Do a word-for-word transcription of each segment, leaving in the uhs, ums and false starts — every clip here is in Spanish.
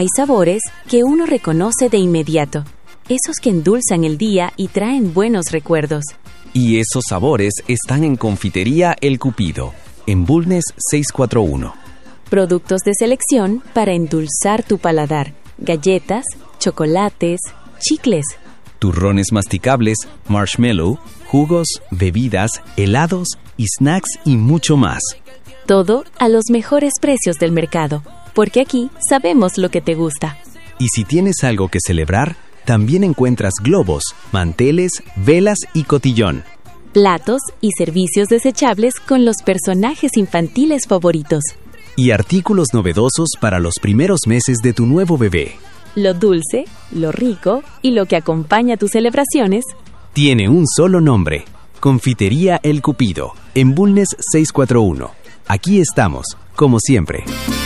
Hay sabores que uno reconoce de inmediato, esos que endulzan el día y traen buenos recuerdos. Y esos sabores están en Confitería El Cupido, en Bulnes seiscientos cuarenta y uno. Productos de selección para endulzar tu paladar, galletas, chocolates, chicles, turrones masticables, marshmallow, jugos, bebidas, helados y snacks y mucho más. Todo a los mejores precios del mercado, porque aquí sabemos lo que te gusta. Y si tienes algo que celebrar, también encuentras globos, manteles, velas y cotillón. Platos y servicios desechables con los personajes infantiles favoritos. Y artículos novedosos para los primeros meses de tu nuevo bebé. Lo dulce, lo rico y lo que acompaña tus celebraciones tiene un solo nombre: Confitería El Cupido, en Bulnes seiscientos cuarenta y uno. Aquí estamos, como siempre.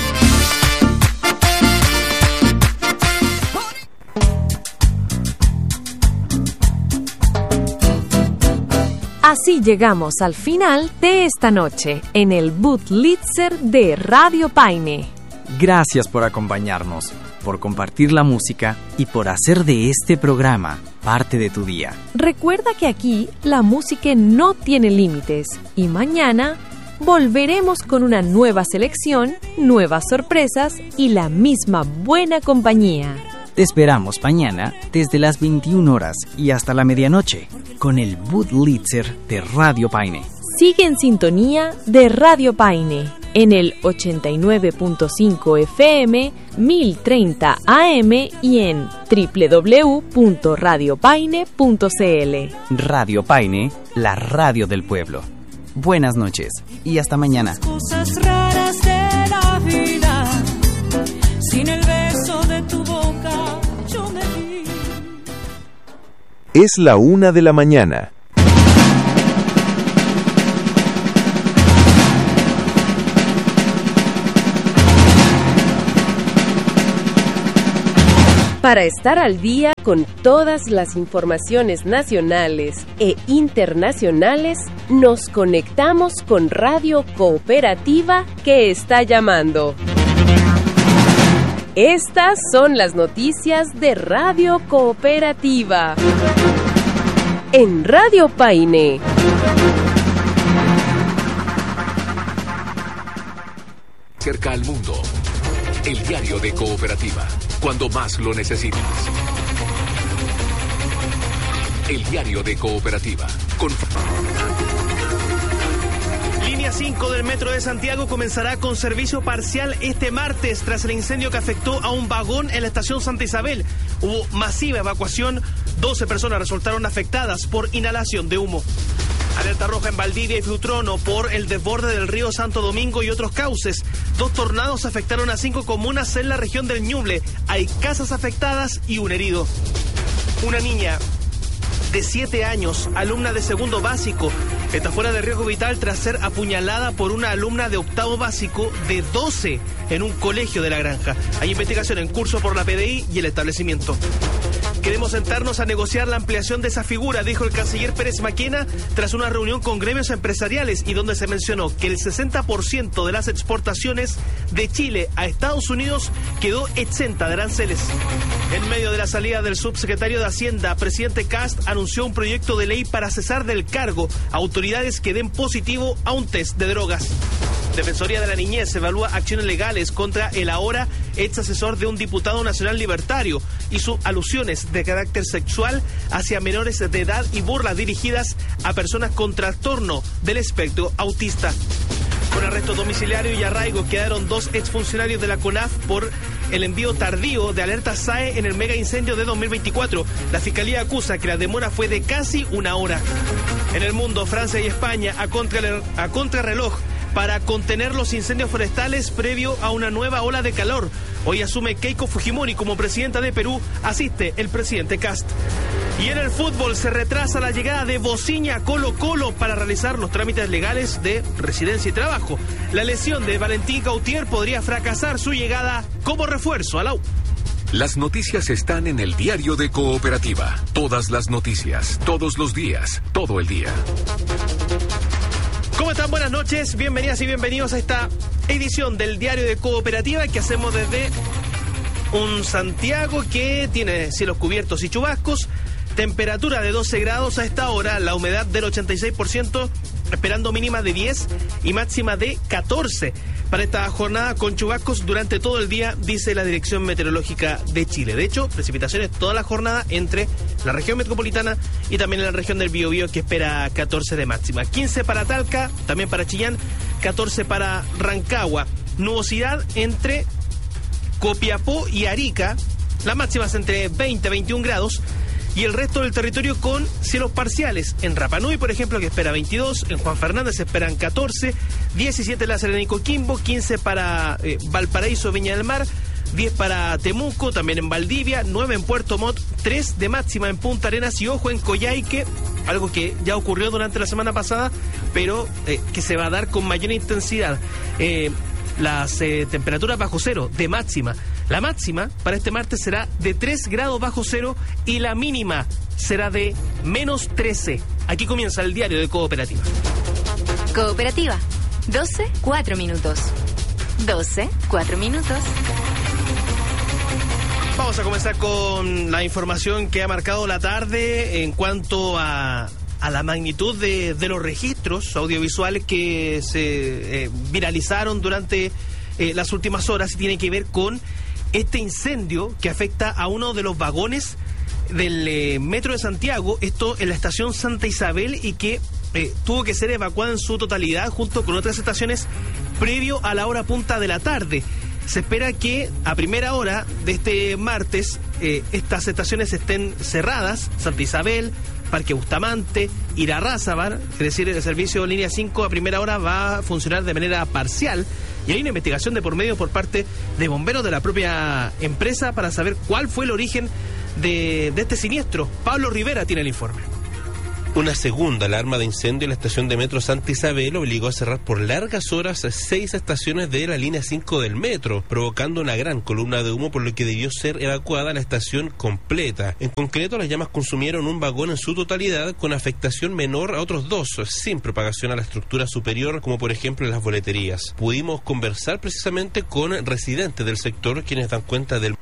Así llegamos al final de esta noche en el Bootlizer de Radio Paine. Gracias por acompañarnos, por compartir la música y por hacer de este programa parte de tu día. Recuerda que aquí la música no tiene límites y mañana volveremos con una nueva selección, nuevas sorpresas y la misma buena compañía. Te esperamos mañana desde las veintiuna horas y hasta la medianoche con el Bootlizer de Radio Paine. Sigue en sintonía de Radio Paine en el ochenta y nueve punto cinco F M, mil treinta A M y en doble u doble u doble u punto radio paine punto c l. Radio Paine, la radio del pueblo. Buenas noches y hasta mañana. Cosas raras de la vida, sin el beso de tu boca yo me vi. Es la una de la mañana. Para estar al día con todas las informaciones nacionales e internacionales, nos conectamos con Radio Cooperativa que está llamando. Estas son las noticias de Radio Cooperativa. En Radio Paine. Cerca al mundo. El diario de Cooperativa. Cuando más lo necesitas. El diario de Cooperativa. Con... Línea cinco del Metro de Santiago comenzará con servicio parcial este martes tras el incendio que afectó a un vagón en la estación Santa Isabel. Hubo masiva evacuación. doce personas resultaron afectadas por inhalación de humo. Alerta roja en Valdivia y Futrono por el desborde del río Santo Domingo y otros cauces. Dos tornados afectaron a cinco comunas en la región del Ñuble. Hay casas afectadas y un herido. Una niña de siete años, alumna de segundo básico, está fuera de riesgo vital tras ser apuñalada por una alumna de octavo básico de doce en un colegio de La Granja. Hay investigación en curso por la P D I y el establecimiento. Queremos sentarnos a negociar la ampliación de esa figura, dijo el canciller Pérez Maquena tras una reunión con gremios empresariales y donde se mencionó que el sesenta por ciento de las exportaciones de Chile a Estados Unidos quedó exenta de aranceles. En medio de la salida del subsecretario de Hacienda, presidente Kast anunció un proyecto de ley para cesar del cargo a autoridades que den positivo a un test de drogas. Defensoría de la Niñez evalúa acciones legales contra el ahora ex asesor de un diputado nacional libertario y sus alusiones de carácter sexual hacia menores de edad y burlas dirigidas a personas con trastorno del espectro autista. Con arresto domiciliario y arraigo quedaron dos exfuncionarios de la CONAF por el envío tardío de alerta S A E en el mega incendio de dos mil veinticuatro. La Fiscalía acusa que la demora fue de casi una hora. En el mundo, Francia y España a, contra, a contrarreloj para contener los incendios forestales previo a una nueva ola de calor. Hoy asume Keiko Fujimori como presidenta de Perú, asiste el presidente Kast. Y en el fútbol se retrasa la llegada de Bociña a Colo Colo para realizar los trámites legales de residencia y trabajo. La lesión de Valentín Gautier podría fracasar su llegada como refuerzo a la U. Las noticias están en el diario de Cooperativa. Todas las noticias, todos los días, todo el día. ¿Cómo están? Buenas noches, bienvenidas y bienvenidos a esta edición del Diario de Cooperativa que hacemos desde Un Santiago que tiene cielos cubiertos y chubascos, temperatura de doce grados a esta hora, la humedad del ochenta y seis por ciento, esperando mínima de diez y máxima de catorce para esta jornada con chubascos durante todo el día, dice la Dirección Meteorológica de Chile. De hecho, precipitaciones toda la jornada entre la región metropolitana y también en la región del Biobío, que espera catorce de máxima. quince para Talca, también para Chillán, catorce para Rancagua. Nubosidad entre Copiapó y Arica, las máximas entre veinte a veintiún grados, y el resto del territorio con cielos parciales. En Rapa Nui, por ejemplo, que espera veintidós, en Juan Fernández esperan catorce, diecisiete en La Serena y Coquimbo, quince para eh, Valparaíso, Viña del Mar, diez para Temuco, también en Valdivia, nueve en Puerto Montt, tres de máxima en Punta Arenas y ojo en Coyhaique, algo que ya ocurrió durante la semana pasada, pero eh, que se va a dar con mayor intensidad. Eh, las eh, temperaturas bajo cero de máxima. La máxima para este martes será de tres grados bajo cero y la mínima será de menos trece. Aquí comienza el diario de Cooperativa. Cooperativa, doce, cuatro minutos. doce, cuatro minutos. Vamos a comenzar con la información que ha marcado la tarde en cuanto a, a la magnitud de, de los registros audiovisuales que se eh, viralizaron durante eh, las últimas horas y tiene que ver con este incendio que afecta a uno de los vagones del eh, Metro de Santiago, esto en la estación Santa Isabel, y que eh, tuvo que ser evacuada en su totalidad junto con otras estaciones previo a la hora punta de la tarde. Se espera que a primera hora de este martes eh, estas estaciones estén cerradas, Santa Isabel, Parque Bustamante, Irarrázaval, es decir, el servicio línea cinco a primera hora va a funcionar de manera parcial y hay una investigación de por medio por parte de bomberos de la propia empresa para saber cuál fue el origen de, de este siniestro. Pablo Rivera tiene el informe. Una segunda alarma de incendio en la estación de metro Santa Isabel obligó a cerrar por largas horas seis estaciones de la línea cinco del metro, provocando una gran columna de humo, por lo que debió ser evacuada la estación completa. En concreto, las llamas consumieron un vagón en su totalidad, con afectación menor a otros dos, sin propagación a la estructura superior, como por ejemplo en las boleterías. Pudimos conversar precisamente con residentes del sector, quienes dan cuenta del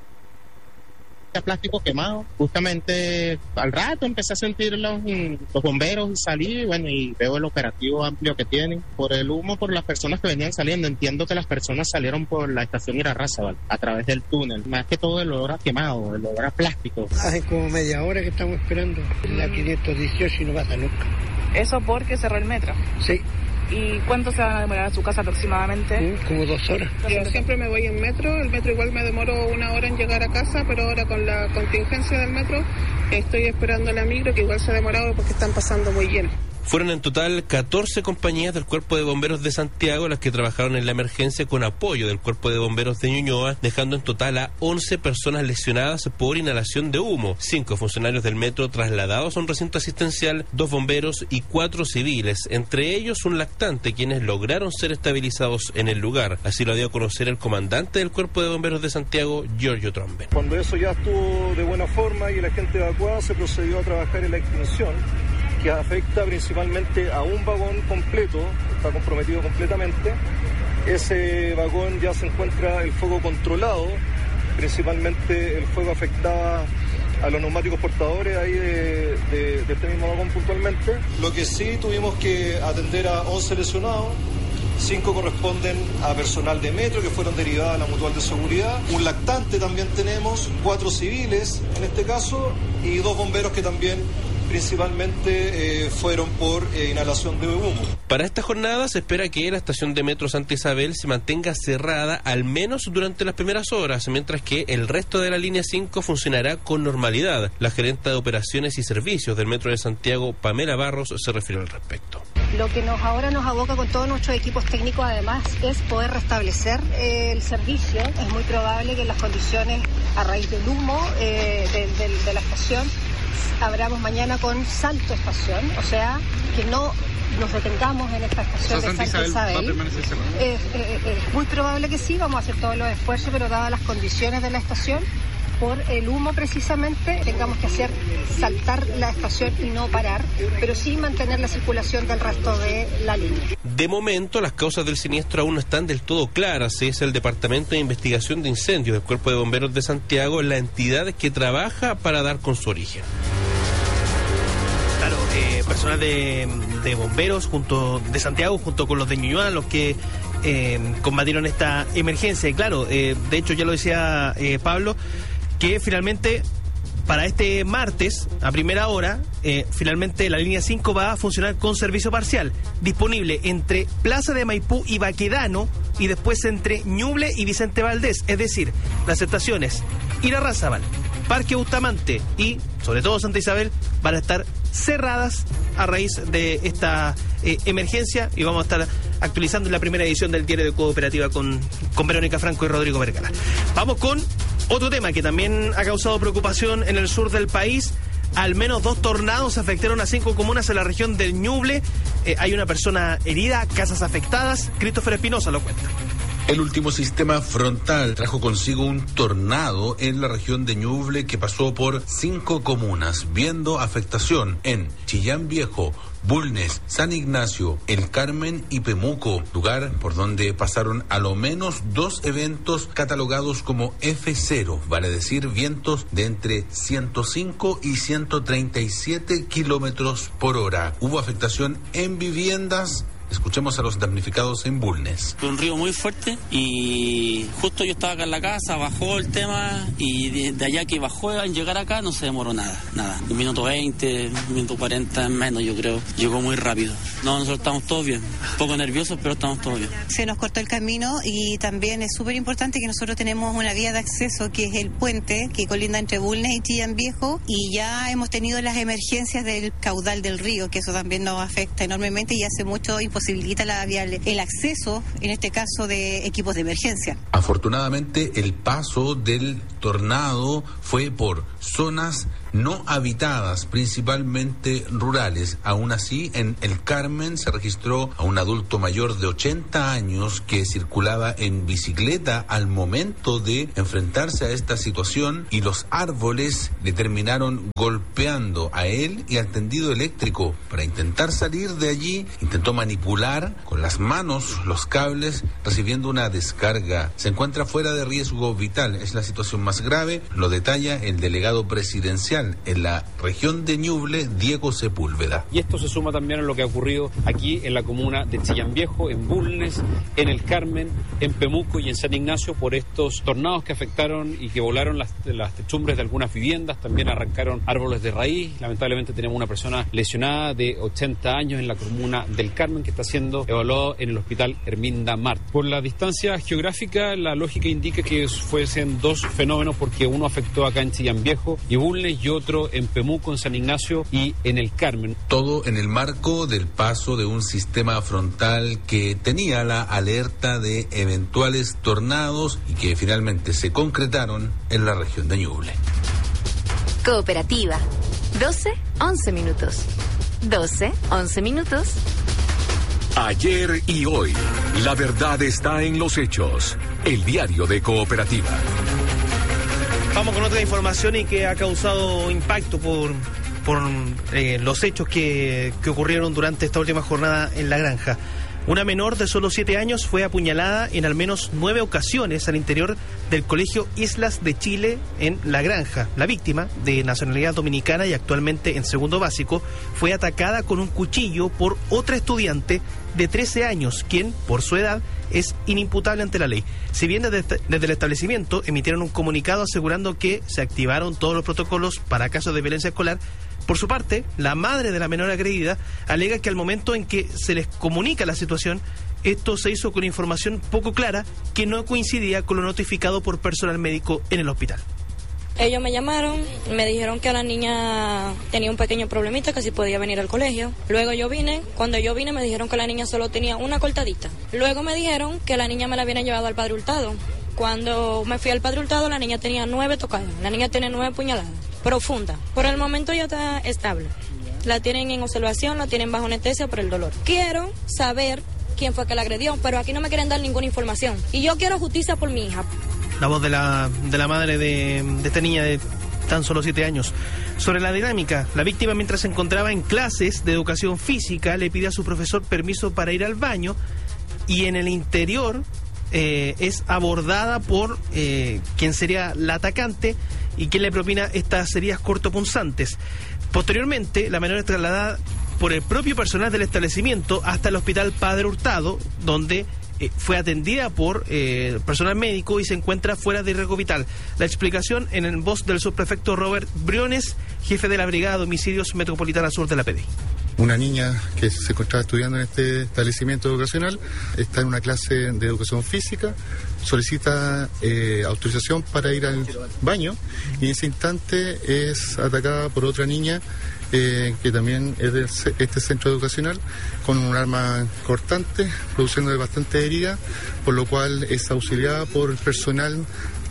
plástico quemado. Justamente al rato empecé a sentir los, los bomberos y salí, bueno, y veo el operativo amplio que tienen. Por el humo, por las personas que venían saliendo, entiendo que las personas salieron por la estación Irarrázaval, a través del túnel. Más que todo el olor a quemado, el olor a plástico. Hace como media hora que estamos esperando la quinientos dieciocho y no pasa nunca. ¿Eso porque cerró el metro? Sí. ¿Y cuánto se va a demorar a su casa aproximadamente? Mm, como dos horas. Yo siempre me voy en metro, el metro igual me demoro una hora en llegar a casa, pero ahora con la contingencia del metro estoy esperando la micro, que igual se ha demorado porque están pasando muy lleno. Fueron en total catorce compañías del Cuerpo de Bomberos de Santiago las que trabajaron en la emergencia con apoyo del Cuerpo de Bomberos de Ñuñoa, dejando en total a once personas lesionadas por inhalación de humo, cinco funcionarios del metro trasladados a un recinto asistencial, dos bomberos y cuatro civiles, entre ellos un lactante, quienes lograron ser estabilizados en el lugar. Así lo dio a conocer el comandante del Cuerpo de Bomberos de Santiago, Giorgio Tromben. Cuando eso ya estuvo de buena forma y la gente evacuada, se procedió a trabajar en la extinción, que afecta principalmente a un vagón completo, está comprometido completamente. Ese vagón ya se encuentra el fuego controlado, principalmente el fuego afectaba a los neumáticos portadores ahí de, de, de este mismo vagón puntualmente. Lo que sí tuvimos que atender a once lesionados, cinco corresponden a personal de metro que fueron derivados a la mutual de seguridad, un lactante también tenemos, cuatro civiles en este caso y dos bomberos que también principalmente eh, fueron por eh, inhalación de humo. Para esta jornada se espera que la estación de metro Santa Isabel se mantenga cerrada al menos durante las primeras horas, mientras que el resto de la línea cinco funcionará con normalidad. La gerente de operaciones y servicios del Metro de Santiago, Pamela Barros, se refirió al respecto. Lo que nos ahora nos aboca con todos nuestros equipos técnicos además es poder restablecer eh, el servicio. Es muy probable que en las condiciones a raíz del humo eh, de, de, de la estación abramos mañana con Salto Estación, o sea, que no nos detengamos en esta estación, o sea, de Santa Isabel. Isabel. ¿Va a permanecer cerrada? Es, es, es muy probable que sí, vamos a hacer todos los esfuerzos, pero dadas las condiciones de la estación, por el humo precisamente tengamos que hacer saltar la estación y no parar, pero sí mantener la circulación del resto de la línea. De momento, las causas del siniestro aún no están del todo claras. Es el Departamento de Investigación de Incendios del Cuerpo de Bomberos de Santiago la entidad que trabaja para dar con su origen. Claro, eh, personal de, de bomberos junto de Santiago junto con los de Ñuñoa, los que eh, combatieron esta emergencia. Y claro, eh, de hecho ya lo decía eh, Pablo, que finalmente para este martes, a primera hora, eh, finalmente la línea cinco va a funcionar con servicio parcial, disponible entre Plaza de Maipú y Baquedano, y después entre Ñuble y Vicente Valdés. Es decir, las estaciones Irarrázaval, Parque Bustamante y, sobre todo, Santa Isabel, van a estar cerradas a raíz de esta eh, emergencia, y vamos a estar actualizando la primera edición del Diario de Cooperativa con, con Verónica Franco y Rodrigo Vergara. Vamos con otro tema que también ha causado preocupación en el sur del país. Al menos dos tornados afectaron a cinco comunas en la región del Ñuble. Eh, hay una persona herida, casas afectadas. Christopher Espinosa lo cuenta. El último sistema frontal trajo consigo un tornado en la región de Ñuble que pasó por cinco comunas, viendo afectación en Chillán Viejo, Bulnes, San Ignacio, El Carmen y Pemuco, lugar por donde pasaron a lo menos dos eventos catalogados como F cero, vale decir vientos de entre ciento cinco y ciento treinta y siete kilómetros por hora. Hubo afectación en viviendas. Escuchemos a los damnificados en Bulnes. Fue un río muy fuerte y justo yo estaba acá en la casa, bajó el tema y de, de allá que bajó al llegar acá no se demoró nada, nada. Un minuto veinte, un minuto cuarenta, menos yo creo. Llegó muy rápido. No, nosotros estamos todos bien. Un poco nerviosos, pero estamos todos bien. Se nos cortó el camino y también es súper importante que nosotros tenemos una vía de acceso que es el puente que colinda entre Bulnes y Chillán Viejo, y ya hemos tenido las emergencias del caudal del río, que eso también nos afecta enormemente y hace mucho imposibilidad posibilita la viable, el acceso, en este caso, de equipos de emergencia. Afortunadamente, el paso del tornado fue por zonas no habitadas, principalmente rurales. Aún así, en El Carmen se registró a un adulto mayor de ochenta años que circulaba en bicicleta al momento de enfrentarse a esta situación, y los árboles le terminaron golpeando a él y al tendido eléctrico. Para intentar salir de allí, intentó manipular con las manos los cables, recibiendo una descarga. Se encuentra fuera de riesgo vital. Es la situación más grave, lo detalla el delegado presidencial en la región de Ñuble, Diego Sepúlveda. Y esto se suma también a lo que ha ocurrido aquí en la comuna de Chillán Viejo, en Bulnes, en El Carmen, en Pemuco y en San Ignacio, por estos tornados que afectaron y que volaron las, las techumbres de algunas viviendas, también arrancaron árboles de raíz. Lamentablemente tenemos una persona lesionada de ochenta años en la comuna del Carmen que está siendo evaluado en el hospital Herminda Mart. Por la distancia geográfica, la lógica indica que fuesen dos fenómenos, porque uno afectó acá en Chillán Viejo y Bulnes y otro en Pemuco, en San Ignacio y en El Carmen. Todo en el marco del paso de un sistema frontal que tenía la alerta de eventuales tornados y que finalmente se concretaron en la región de Ñuble. Cooperativa. doce, once minutos. doce, once minutos. Ayer y hoy, la verdad está en los hechos. El diario de Cooperativa. Vamos con otra información y que ha causado impacto por, por eh, los hechos que, que ocurrieron durante esta última jornada en La Granja. Una menor de solo siete años fue apuñalada en al menos nueve ocasiones al interior del Colegio Islas de Chile en La Granja. La víctima, de nacionalidad dominicana y actualmente en segundo básico, fue atacada con un cuchillo por otra estudiante de trece años, quien, por su edad, es inimputable ante la ley. Si bien desde, desde el establecimiento emitieron un comunicado asegurando que se activaron todos los protocolos para casos de violencia escolar, por su parte, la madre de la menor agredida alega que al momento en que se les comunica la situación, esto se hizo con información poco clara que no coincidía con lo notificado por personal médico en el hospital. Ellos me llamaron, me dijeron que la niña tenía un pequeño problemita, que si podía venir al colegio. Luego yo vine, cuando yo vine me dijeron que la niña solo tenía una cortadita. Luego me dijeron que la niña me la habían llevado al Padre Hurtado. Cuando me fui al Padre Hurtado, la niña tenía nueve tocadas, la niña tiene nueve puñaladas, profunda. Por el momento ya está estable. La tienen en observación, la tienen bajo anestesia por el dolor. Quiero saber quién fue que la agredió, pero aquí no me quieren dar ninguna información. Y yo quiero justicia por mi hija. La voz de la, de la madre de, de esta niña de tan solo siete años. Sobre la dinámica, la víctima, mientras se encontraba en clases de educación física, le pide a su profesor permiso para ir al baño, y en el interior eh, es abordada por eh, quien sería la atacante y quien le propina estas heridas cortopunzantes. Posteriormente, la menor es trasladada por el propio personal del establecimiento hasta el hospital Padre Hurtado, donde eh, fue atendida por eh, personal médico y se encuentra fuera de riesgo vital. La explicación en el voz del subprefecto Robert Briones, jefe de la Brigada de Homicidios Metropolitana Sur de la P D I. Una niña que se encontraba estudiando en este establecimiento educacional está en una clase de educación física, solicita eh, autorización para ir al baño y en ese instante es atacada por otra niña eh, que también es de este centro educacional con un arma cortante, produciendo bastante herida, por lo cual es auxiliada por el personal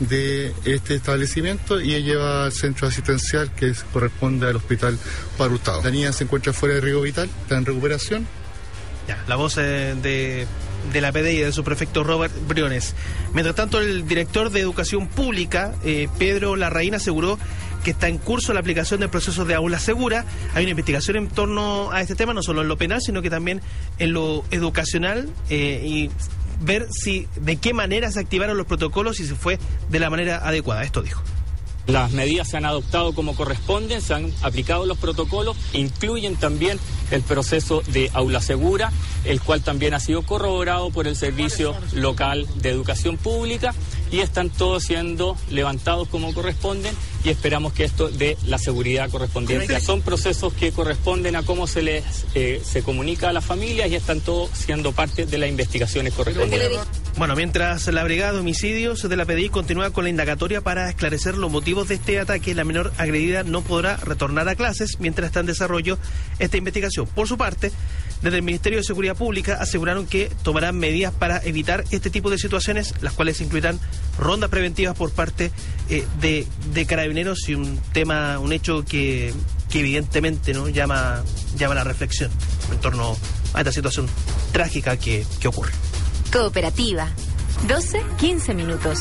de este establecimiento y ella lleva al centro asistencial que corresponde al hospital Padre Hurtado. La niña se encuentra fuera de riesgo vital, está en recuperación. Ya, la voz eh, de, de la P D I y de su prefecto Robert Briones. Mientras tanto, el director de Educación Pública, eh, Pedro Larraín, aseguró que está en curso la aplicación del proceso de aula segura. Hay una investigación en torno a este tema, no solo en lo penal, sino que también en lo educacional, eh, y ver si de qué manera se activaron los protocolos y si fue de la manera adecuada. Esto dijo. Las medidas se han adoptado como corresponden, se han aplicado los protocolos, incluyen también el proceso de aula segura, el cual también ha sido corroborado por el Servicio Local de Educación Pública, y están todos siendo levantados como corresponden y esperamos que esto dé la seguridad correspondiente. Son procesos que corresponden a cómo se les eh, se comunica a las familias y están todos siendo parte de las investigaciones correspondientes. Bueno, mientras la Brigada de Homicidios de la P D I continúa con la indagatoria para esclarecer los motivos de este ataque, la menor agredida no podrá retornar a clases mientras está en desarrollo esta investigación. Por su parte, desde el Ministerio de Seguridad Pública aseguraron que tomarán medidas para evitar este tipo de situaciones, las cuales incluirán rondas preventivas por parte eh, de, de carabineros, y un tema, un hecho que, que evidentemente no llama, llama a la reflexión en torno a esta situación trágica que, que ocurre. Cooperativa. doce, quince minutos.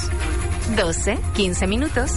doce, quince minutos.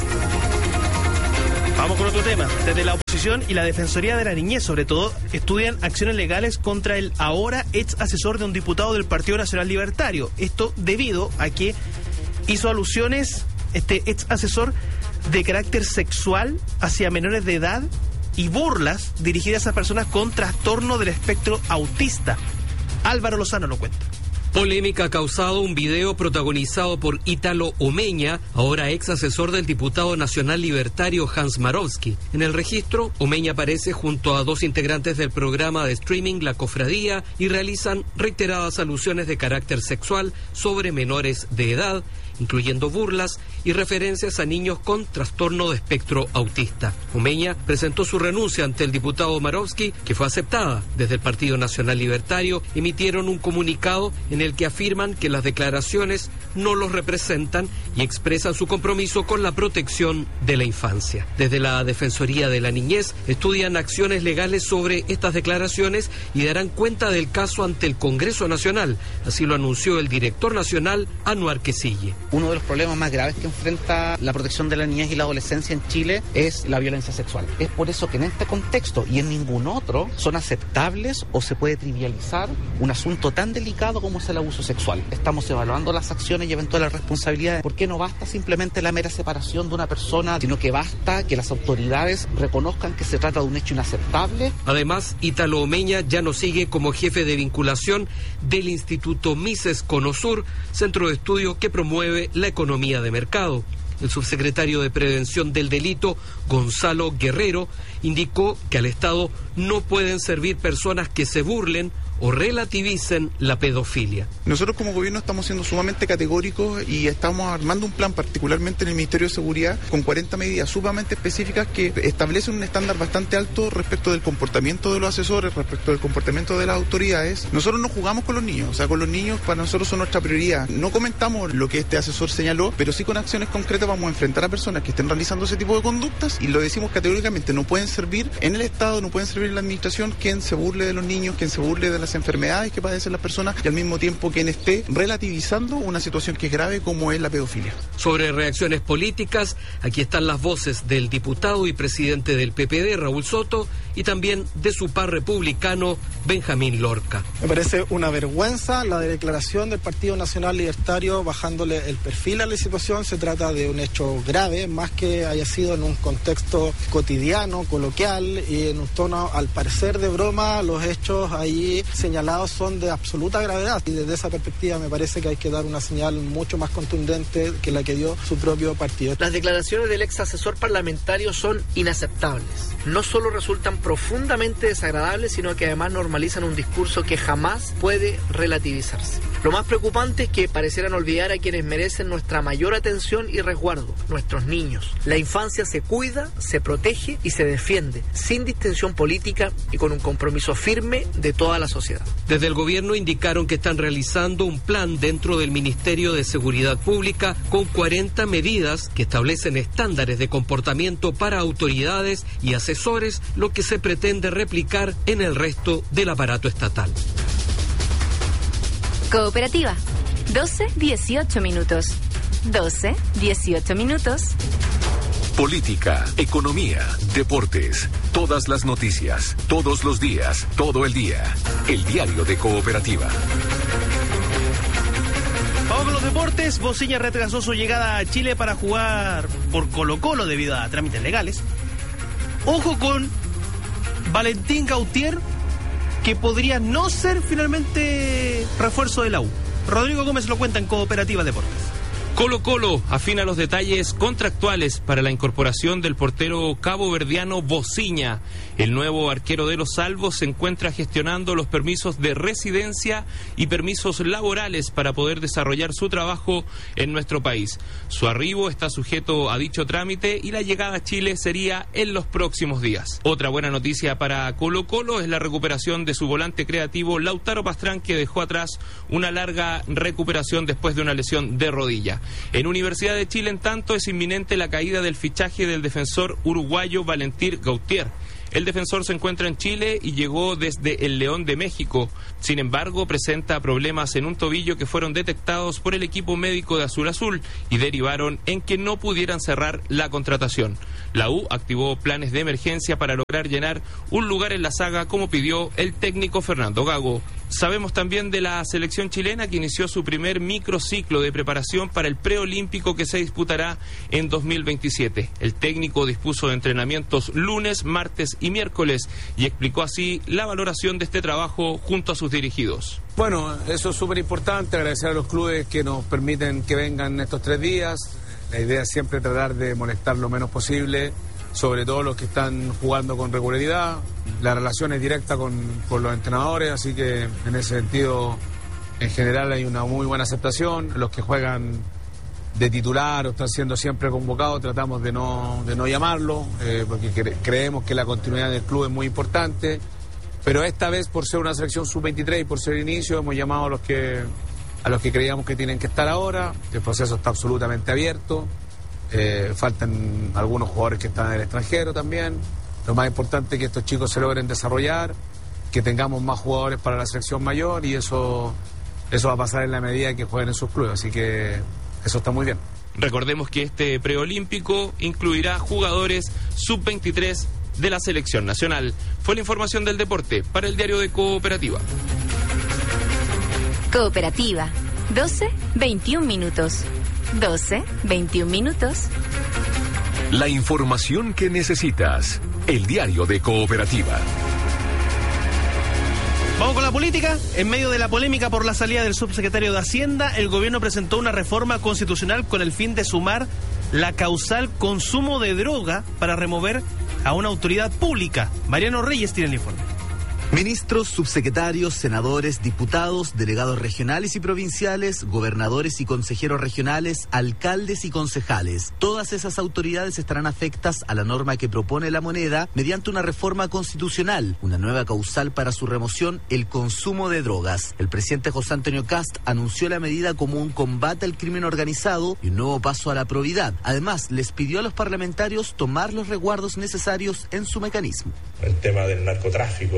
Vamos con otro tema. Desde la oposición y la Defensoría de la Niñez, sobre todo, estudian acciones legales contra el ahora ex asesor de un diputado del Partido Nacional Libertario. Esto debido a que hizo alusiones, este ex asesor, de carácter sexual hacia menores de edad y burlas dirigidas a personas con trastorno del espectro autista. Álvaro Lozano lo cuenta. Polémica ha causado un video protagonizado por Ítalo Omeña, ahora ex asesor del diputado nacional libertario Hans Marowski. En el registro, Omeña aparece junto a dos integrantes del programa de streaming La Cofradía y realizan reiteradas alusiones de carácter sexual sobre menores de edad, incluyendo burlas y referencias a niños con trastorno de espectro autista. Omeña presentó su renuncia ante el diputado Marowski, que fue aceptada. Desde el Partido Nacional Libertario emitieron un comunicado en el que afirman que las declaraciones no los representan y expresan su compromiso con la protección de la infancia. Desde la Defensoría de la Niñez estudian acciones legales sobre estas declaraciones y darán cuenta del caso ante el Congreso Nacional. Así lo anunció el director nacional, Anuar Quesille. Uno de los problemas más graves que enfrenta la protección de la niñez y la adolescencia en Chile es la violencia sexual. Es por eso que en este contexto y en ningún otro son aceptables o se puede trivializar un asunto tan delicado como es el abuso sexual. Estamos evaluando las acciones y eventuales responsabilidades, porque no basta simplemente la mera separación de una persona, sino que basta que las autoridades reconozcan que se trata de un hecho inaceptable. Además, Ítalo Omeña ya no sigue como jefe de vinculación del Instituto Mises Conosur, centro de estudio que promueve la economía de mercado. El subsecretario de Prevención del Delito, Gonzalo Guerrero, indicó que al Estado no pueden servir personas que se burlen o relativicen la pedofilia. Nosotros como gobierno estamos siendo sumamente categóricos y estamos armando un plan, particularmente en el Ministerio de Seguridad, con cuarenta medidas sumamente específicas que establecen un estándar bastante alto respecto del comportamiento de los asesores, respecto del comportamiento de las autoridades. Nosotros no jugamos con los niños, o sea, con los niños para nosotros son nuestra prioridad. No comentamos lo que este asesor señaló, pero sí con acciones concretas vamos a enfrentar a personas que estén realizando ese tipo de conductas, y lo decimos categóricamente, no pueden servir en el Estado, no pueden servir en la administración quien se burle de los niños, quien se burle de las enfermedades que padecen las personas y al mismo tiempo quien esté relativizando una situación que es grave como es la pedofilia. Sobre reacciones políticas, aquí están las voces del diputado y presidente del P P D, Raúl Soto, y también de su par republicano, Benjamín Lorca. Me parece una vergüenza la declaración del Partido Nacional Libertario bajándole el perfil a la situación. Se trata de un hecho grave, más que haya sido en un contexto cotidiano, coloquial y en un tono al parecer de broma. Los hechos ahí señalados son de absoluta gravedad y desde esa perspectiva me parece que hay que dar una señal mucho más contundente que la que dio su propio partido. Las declaraciones del ex asesor parlamentario son inaceptables. No solo resultan profundamente desagradables, sino que además normalizan un discurso que jamás puede relativizarse. Lo más preocupante es que parecieran olvidar a quienes merecen nuestra mayor atención y resguardo, nuestros niños. La infancia se cuida, se protege y se defiende, sin distinción política y con un compromiso firme de toda la sociedad. Desde el gobierno indicaron que están realizando un plan dentro del Ministerio de Seguridad Pública con cuarenta medidas que establecen estándares de comportamiento para autoridades y asesores, lo que se pretende replicar en el resto del aparato estatal. Cooperativa, doce dieciocho minutos. doce dieciocho minutos. Política, economía, deportes, todas las noticias, todos los días, todo el día. El diario de Cooperativa. Vamos con los deportes. Bociña retrasó su llegada a Chile para jugar por Colo-Colo debido a trámites legales. Ojo con Valentín Gautier, que podría no ser finalmente refuerzo de la U. Rodrigo Gómez lo cuenta en Cooperativa Deportes. Colo-Colo afina los detalles contractuales para la incorporación del portero caboverdiano Bociña. El nuevo arquero de los Salvos se encuentra gestionando los permisos de residencia y permisos laborales para poder desarrollar su trabajo en nuestro país. Su arribo está sujeto a dicho trámite y la llegada a Chile sería en los próximos días. Otra buena noticia para Colo-Colo es la recuperación de su volante creativo Lautaro Pastrán, que dejó atrás una larga recuperación después de una lesión de rodilla. En Universidad de Chile, en tanto, es inminente la caída del fichaje del defensor uruguayo Valentín Gautier. El defensor se encuentra en Chile y llegó desde el León de México. Sin embargo, presenta problemas en un tobillo que fueron detectados por el equipo médico de Azul Azul y derivaron en que no pudieran cerrar la contratación. La U activó planes de emergencia para lograr llenar un lugar en la saga, como pidió el técnico Fernando Gago. Sabemos también de la selección chilena, que inició su primer microciclo de preparación para el preolímpico que se disputará en dos mil veintisiete. El técnico dispuso de entrenamientos lunes, martes y miércoles y explicó así la valoración de este trabajo junto a sus dirigidos. Bueno, eso es súper importante, agradecer a los clubes que nos permiten que vengan estos tres días. La idea es siempre tratar de molestar lo menos posible, sobre todo los que están jugando con regularidad. La relación es directa con, con los entrenadores, así que en ese sentido, en general hay una muy buena aceptación. Los que juegan de titular o están siendo siempre convocados, tratamos de no, de no llamarlo, eh, porque cre- creemos que la continuidad del club es muy importante. Pero esta vez, por ser una selección sub veintitrés y por ser inicio, hemos llamado a los que a los que creíamos que tienen que estar ahora. El proceso está absolutamente abierto. Eh, faltan algunos jugadores que están en el extranjero también. Lo más importante es que estos chicos se logren desarrollar, que tengamos más jugadores para la selección mayor, y eso, eso va a pasar en la medida que jueguen en sus clubes. Así que eso está muy bien. Recordemos que este preolímpico incluirá jugadores sub veintitrés de la selección nacional. Fue la información del deporte para el diario de Cooperativa. Cooperativa, doce veintiún minutos. doce veintiún minutos. La información que necesitas. El diario de Cooperativa. Vamos con la política. En medio de la polémica por la salida del subsecretario de Hacienda, el gobierno presentó una reforma constitucional con el fin de sumar la causal consumo de droga para remover a una autoridad pública. Mariano Reyes tiene el informe. Ministros, subsecretarios, senadores, diputados, delegados regionales y provinciales, gobernadores y consejeros regionales, alcaldes y concejales. Todas esas autoridades estarán afectas a la norma que propone la moneda mediante una reforma constitucional, una nueva causal para su remoción, el consumo de drogas. El presidente José Antonio Kast anunció la medida como un combate al crimen organizado y un nuevo paso a la probidad. Además, les pidió a los parlamentarios tomar los resguardos necesarios en su mecanismo. El tema del narcotráfico, el tema de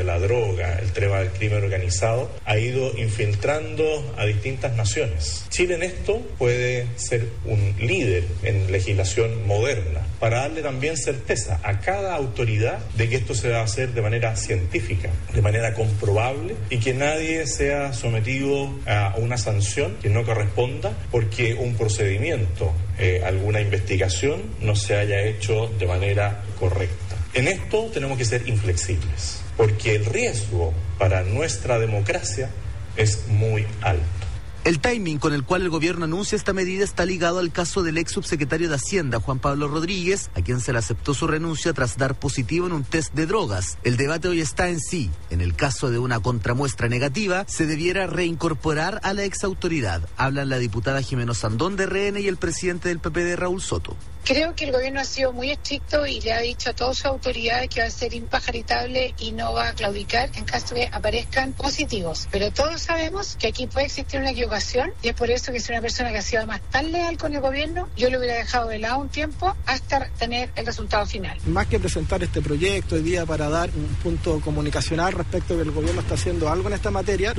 de la droga, el tema del crimen organizado, ha ido infiltrando a distintas naciones. Chile en esto puede ser un líder en legislación moderna para darle también certeza a cada autoridad de que esto se va a hacer de manera científica, de manera comprobable, y que nadie sea sometido a una sanción que no corresponda porque un procedimiento, eh, alguna investigación no se haya hecho de manera correcta. En esto tenemos que ser inflexibles, porque el riesgo para nuestra democracia es muy alto. El timing con el cual el gobierno anuncia esta medida está ligado al caso del ex subsecretario de Hacienda, Juan Pablo Rodríguez, a quien se le aceptó su renuncia tras dar positivo en un test de drogas. El debate hoy está en sí. En el caso de una contramuestra negativa, se debiera reincorporar a la ex autoridad. Hablan la diputada Jimeno Sandón de R N y el presidente del P P D, Raúl Soto. Creo que el gobierno ha sido muy estricto y le ha dicho a todas sus autoridades que va a ser impajaritable y no va a claudicar en caso de que aparezcan positivos. Pero todos sabemos que aquí puede existir una equivocación y es por eso que si una persona que ha sido más tan leal con el gobierno, yo lo hubiera dejado de lado un tiempo hasta tener el resultado final. Más que presentar este proyecto hoy día para dar un punto comunicacional respecto de que el gobierno está haciendo algo en esta materia,